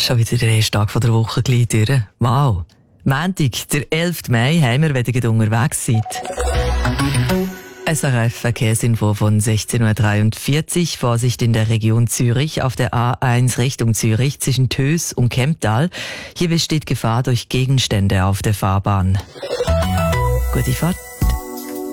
Schon wieder der erste Tag der Woche gleich durch. Wow. Montag, der 11. Mai, haben wir, wenn ihr unterwegs seid. SRF Verkehrsinfo von 16.43 Uhr. Vorsicht in der Region Zürich auf der A1 Richtung Zürich zwischen Tös und Kemptal. Hier besteht Gefahr durch Gegenstände auf der Fahrbahn. Gute Fahrt.